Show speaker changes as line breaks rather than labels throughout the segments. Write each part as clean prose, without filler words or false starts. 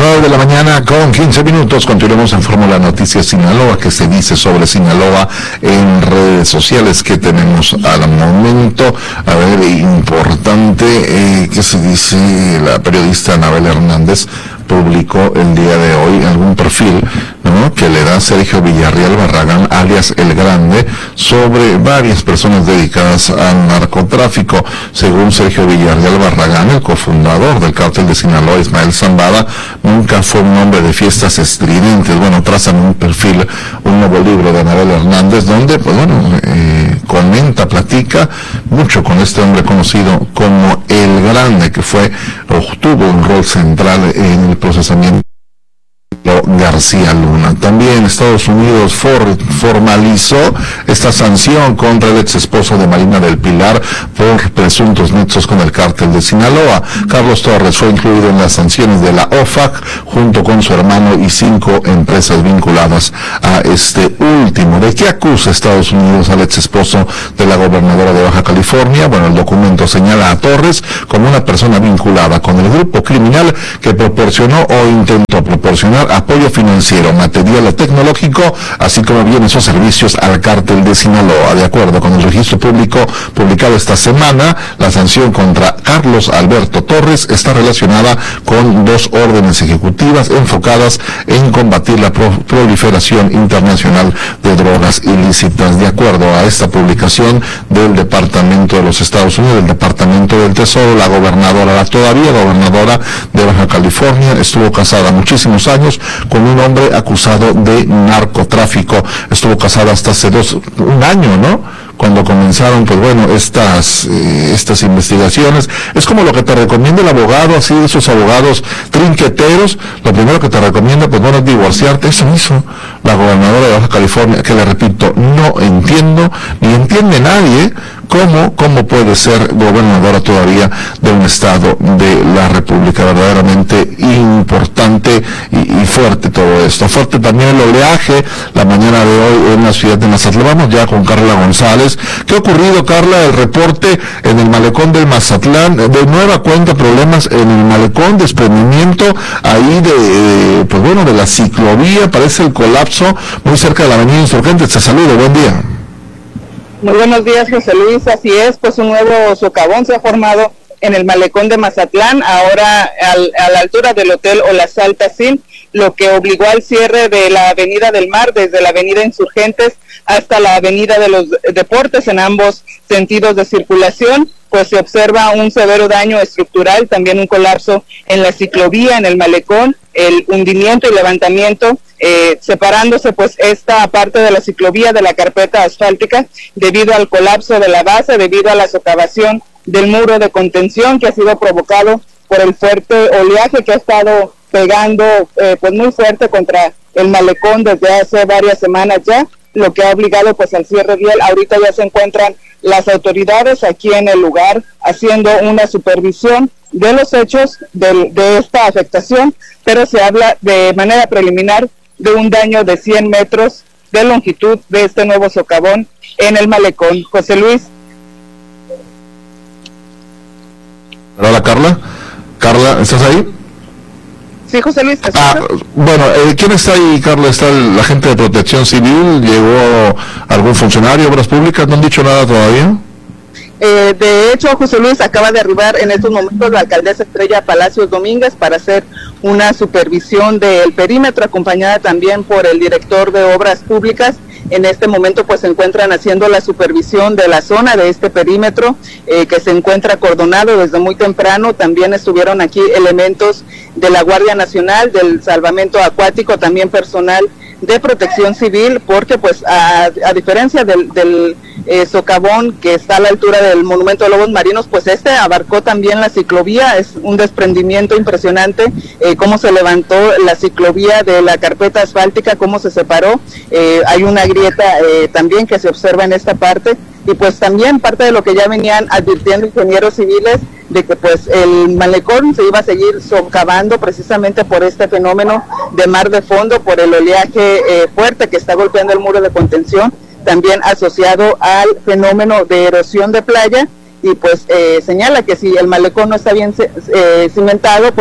9 de la mañana con 15 minutos. Continuamos en Fórmula Noticias Sinaloa. ¿Qué se dice sobre Sinaloa en redes sociales? ¿Qué tenemos al momento? A ver, importante, ¿qué se dice? La periodista Anabel Hernández publicó el día de hoy algún perfil, ¿no?, que le da Sergio Villarreal Barragán, alias El Grande, sobre varias personas dedicadas al narcotráfico. Según Sergio Villarreal Barragán, el cofundador del cártel de Sinaloa, Ismael Zambada, nunca fue un hombre de fiestas estridentes. Bueno, trazan un perfil, un nuevo libro de Anabel Hernández, donde, pues bueno, comenta, platica mucho con este hombre conocido como El Grande, que tuvo un rol central en el procesamiento García Luna. También Estados Unidos formalizó esta sanción contra el ex esposo de Marina del Pilar por presuntos nexos con el cártel de Sinaloa. Carlos Torres fue incluido en las sanciones de la OFAC junto con su hermano y 5 empresas vinculadas a este último. ¿De qué acusa Estados Unidos al ex esposo de la gobernadora de Baja California? Bueno, el documento señala a Torres como una persona vinculada con el grupo criminal que proporcionó o intentó proporcionar apoyo financiero, material o tecnológico, así como bienes o servicios al cártel de Sinaloa. De acuerdo con el registro público publicado esta semana, la sanción contra Carlos Alberto Torres está relacionada con 2 órdenes ejecutivas enfocadas en combatir la proliferación internacional de drogas ilícitas. De acuerdo a esta publicación del Departamento de los Estados Unidos, del Departamento del Tesoro, la todavía gobernadora de Baja California, estuvo casada muchísimos años con un hombre acusado de narcotráfico. Estuvo casada hasta hace un año, ¿no?, cuando comenzaron, pues bueno, estas investigaciones. Es como lo que te recomienda el abogado, así de esos abogados trinqueteros. Lo primero que te recomienda, pues bueno, es divorciarte. Eso hizo la gobernadora de Baja California, que le repito, no entiendo, ni entiende nadie cómo puede ser gobernadora todavía de un estado de la República. Verdaderamente importante y fuerte todo esto. Fuerte también el oleaje la mañana de hoy en la ciudad de Mazatlán. Vamos ya con Carla González. ¿Qué ha ocurrido, Carla? El reporte en el malecón del Mazatlán, de nueva cuenta problemas en el malecón, desprendimiento ahí de la ciclovía. Parece el colapso muy cerca de la avenida Insurgentes. Te saludo, buen día.
Muy buenos días, José Luis. Así es, pues un nuevo socavón se ha formado en el malecón de Mazatlán, ahora a la altura del Hotel Olazaltacín, lo que obligó al cierre de la Avenida del Mar, desde la Avenida Insurgentes hasta la Avenida de los Deportes, en ambos sentidos de circulación. Pues se observa un severo daño estructural, también un colapso en la ciclovía, en el malecón, el hundimiento y levantamiento, separándose pues esta parte de la ciclovía de la carpeta asfáltica debido al colapso de la base, debido a la socavación del muro de contención que ha sido provocado por el fuerte oleaje que ha estado pegando pues muy fuerte contra el malecón desde hace varias semanas ya, lo que ha obligado pues al cierre vial. Ahorita ya se encuentran las autoridades aquí en el lugar haciendo una supervisión de los hechos de esta afectación, pero se habla de manera preliminar de un daño de 100 metros de longitud de este nuevo socavón en el malecón. José Luis.
Hola, Carla. Carla, ¿estás ahí?
Sí, José Luis.
Bueno, ¿quién está ahí, Carla? ¿Está la gente de Protección Civil? ¿Llegó algún funcionario, obras públicas? ¿No han dicho nada todavía?
De hecho, José Luis, acaba de arribar en estos momentos la alcaldesa Estrella Palacios Domínguez para hacer una supervisión del perímetro, acompañada también por el director de Obras Públicas. En este momento pues se encuentran haciendo la supervisión de la zona de este perímetro que se encuentra acordonado desde muy temprano. También estuvieron aquí elementos de la Guardia Nacional, del Salvamento Acuático, también personal de Protección Civil, porque pues a diferencia del socavón que está a la altura del Monumento de Lobos Marinos, pues este abarcó también la ciclovía. Es un desprendimiento impresionante cómo se levantó la ciclovía de la carpeta asfáltica, cómo se separó. Hay una grieta también que se observa en esta parte, y pues también parte de lo que ya venían advirtiendo ingenieros civiles, de que pues el malecón se iba a seguir socavando precisamente por este fenómeno de mar de fondo, por el oleaje fuerte que está golpeando el muro de contención, también asociado al fenómeno de erosión de playa. Y pues señala que si el malecón no está bien cimentado, pues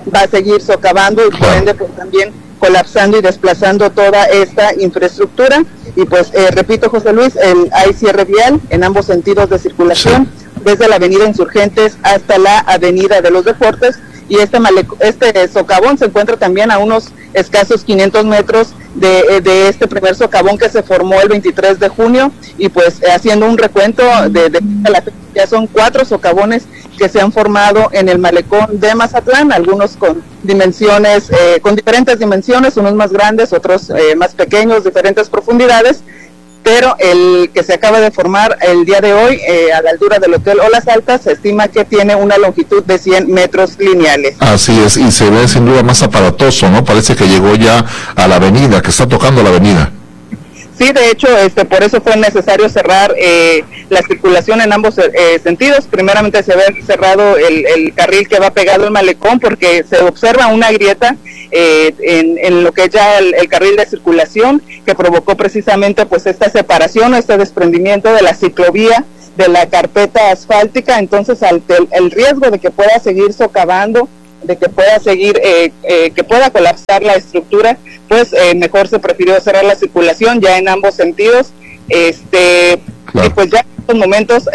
va a seguir socavando y por ende pues también colapsando y desplazando toda esta infraestructura. Y pues repito, José Luis, hay cierre vial en ambos sentidos de circulación, desde la avenida Insurgentes hasta la avenida de los Deportes, y este socavón se encuentra también a unos escasos 500 metros de este primer socavón que se formó el 23 de junio, y pues haciendo un recuento ya son 4 socavones que se han formado en el malecón de Mazatlán, algunos con dimensiones, con diferentes dimensiones, unos más grandes, otros más pequeños, diferentes profundidades, pero el que se acaba de formar el día de hoy a la altura del Hotel Olas Altas se estima que tiene una longitud de 100 metros lineales.
Así es, y se ve sin duda más aparatoso, ¿no? Parece que llegó ya a la avenida, que está tocando la avenida.
Sí, de hecho, por eso fue necesario cerrar la circulación en ambos sentidos. Primeramente se ve cerrado el carril que va pegado al malecón, porque se observa una grieta en lo que es ya el carril de circulación, que provocó precisamente pues esta separación, este desprendimiento de la ciclovía de la carpeta asfáltica. Entonces, el riesgo de que pueda seguir socavando, de que pueda seguir, que pueda colapsar la estructura, pues mejor se prefirió cerrar la circulación ya en ambos sentidos. Y pues ya en estos momentos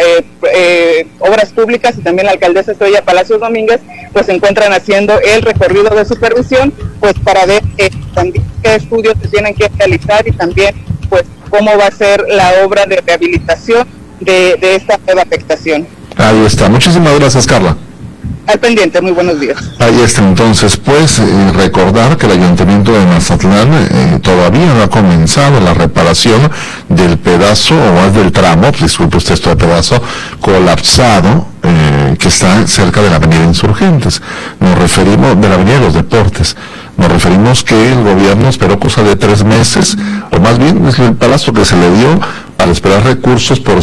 Obras Públicas y también la alcaldesa Estrella Palacios Domínguez pues se encuentran haciendo el recorrido de supervisión, pues para ver también qué estudios se tienen que realizar y también pues cómo va a ser la obra de rehabilitación de esta nueva afectación.
Ahí está, muchísimas gracias, Carla.
Al pendiente, muy buenos días.
Ahí está entonces, pues, recordar que el Ayuntamiento de Mazatlán todavía no ha comenzado la reparación del pedazo, o más del tramo, disculpe usted, este pedazo colapsado, que está cerca de la avenida Insurgentes. Nos referimos, de la avenida de los Deportes, nos referimos que el gobierno esperó cosa de 3 meses, o más bien es el plazo que se le dio al esperar recursos por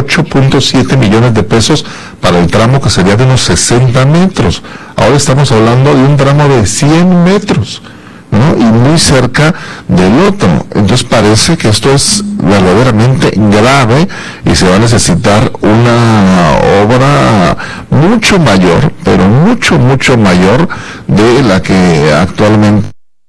8.7 millones de pesos para el tramo que sería de unos 60 metros. Ahora estamos hablando de un tramo de 100 metros, ¿no? Y muy cerca del otro. Entonces parece que esto es verdaderamente grave y se va a necesitar una obra mucho mayor, pero mucho mayor de la que actualmente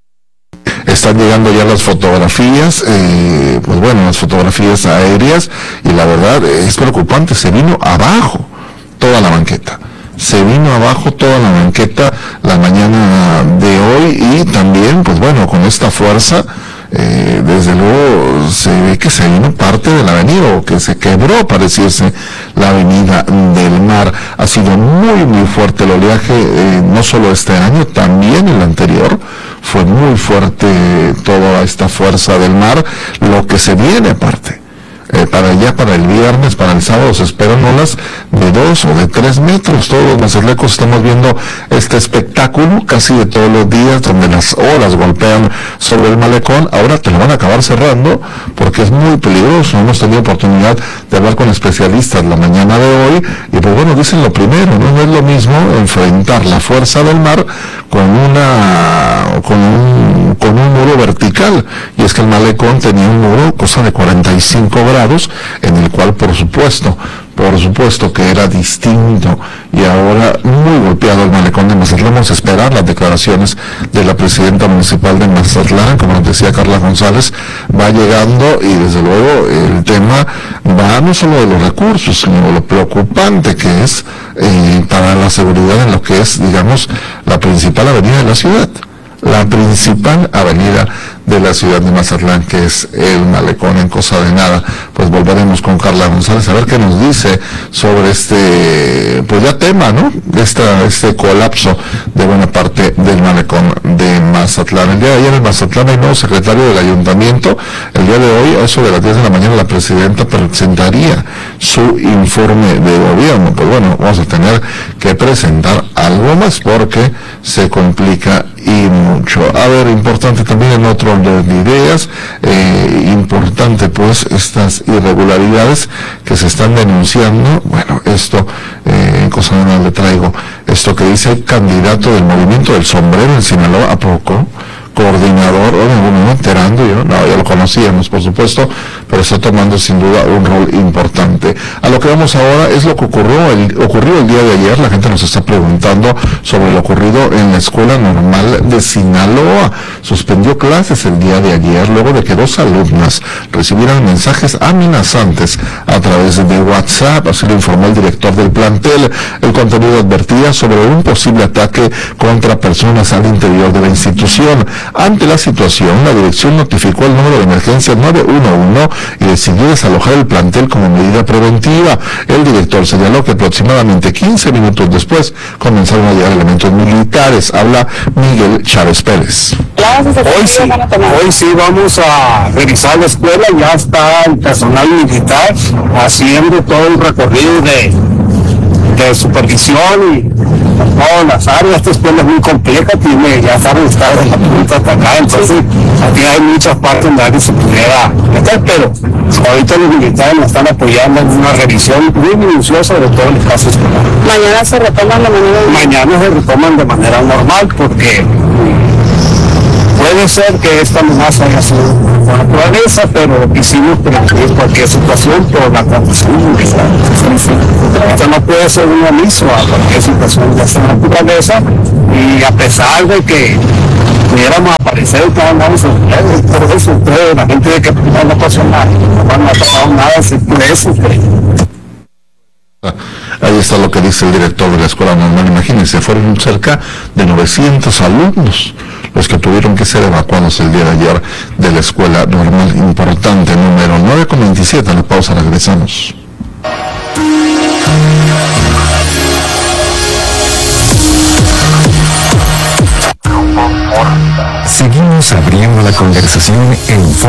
están llegando ya las fotografías, pues bueno, las fotografías aéreas, y la verdad es preocupante. Se vino abajo toda la banqueta. Se vino abajo toda la banqueta la mañana de hoy, y también, pues bueno, con esta fuerza, desde luego se ve que se vino parte de la avenida, o que se quebró, pareciese, la avenida del Mar. Ha sido muy fuerte el oleaje, no solo este año, también el anterior. Fue muy fuerte toda esta fuerza del mar. Lo que se viene aparte, para el viernes, para el sábado, se esperan olas de 2 o de 3 metros. Todos los mazatlecos estamos viendo este espectáculo casi de todos los días, donde las olas golpean sobre el malecón. Ahora te lo van a acabar cerrando, porque es muy peligroso. Hemos tenido oportunidad de hablar con especialistas la mañana de hoy, y pues bueno, dicen lo primero, no es lo mismo enfrentar la fuerza del mar con un muro vertical, y es que el malecón tenía un muro, cosa de 45 grados, en el cual por supuesto que era distinto, y ahora muy golpeado el malecón de Mazatlán. Vamos a esperar las declaraciones de la presidenta municipal de Mazatlán. Como nos decía Carla González, va llegando, y desde luego el tema va no solo de los recursos, sino lo preocupante que es para la seguridad en lo que es, digamos, la principal avenida de la ciudad. La principal avenida de la ciudad de Mazatlán, que es el malecón. En cosa de nada, pues volveremos con Carla González a ver qué nos dice sobre este, pues ya tema, ¿no? Este colapso de buena parte del malecón de Mazatlán. El día de ayer en Mazatlán hay nuevo secretario del ayuntamiento. El día de hoy, a eso de las 10 de la mañana, la presidenta presentaría su informe de gobierno. Pues bueno, vamos a tener que presentar algo más, porque se complica y mucho. A ver, importante también en otro orden de ideas, importante pues estas irregularidades que se están denunciando. Bueno, esto, cosa de nada le traigo, esto que dice el candidato del Movimiento del Sombrero en Sinaloa, ¿a poco? Coordinador, me enterando yo, no, ya lo conocíamos, por supuesto, pero está tomando sin duda un rol importante. A lo que vamos ahora es lo que ocurrió el día de ayer. La gente nos está preguntando sobre lo ocurrido en la Escuela Normal de Sinaloa. Suspendió clases el día de ayer luego de que 2 alumnas recibieran mensajes amenazantes a través de WhatsApp, así lo informó el director del plantel. El contenido advertía sobre un posible ataque contra personas al interior de la institución. Ante la situación, la dirección notificó el número de emergencia 911 y decidió desalojar el plantel como medida preventiva. El director señaló que aproximadamente 15 minutos después comenzaron a llegar elementos militares. Habla Miguel Chávez Pérez.
Hoy sí vamos a revisar la escuela. Ya está el personal militar haciendo todo el recorrido de supervisión y todas las áreas. Esta escuela es muy compleja, ya saben, está en la punta hasta acá, entonces aquí hay muchas partes donde nadie se pudiera meter, pero ahorita los militares nos están apoyando en una revisión muy minuciosa de todo el caso escolar.
Mañana se retoman de manera
normal, porque puede ser que esta amenaza haya sido por naturaleza, pero quisimos prevenir cualquier situación por la condición militar. Esto no puede ser un omiso a cualquier situación de esta naturaleza, y a pesar de que pudiéramos aparecer, por eso la gente de que no pasó nada, no ha pasado nada, es por eso que...
Ahí está lo que dice el director de la Escuela Normal. Imagínense, fueron cerca de 900 alumnos los que tuvieron que ser evacuados el día de ayer de la Escuela Normal. Importante número 9:27. A la pausa regresamos.
Seguimos abriendo la conversación en